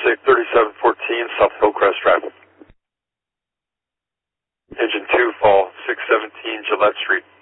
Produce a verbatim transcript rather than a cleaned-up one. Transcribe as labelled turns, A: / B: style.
A: Interstate thirty-seven fourteen, South Hillcrest Drive. Engine two, fall six seventeen Gillette Street.